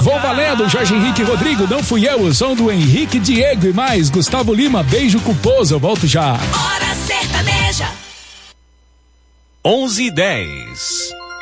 Vou valendo, Jorge Henrique Rodrigo, não fui eu, o som do Henrique Diego e mais, Gustavo Lima, beijo culposo, eu volto já. Hora sertaneja. 11:10.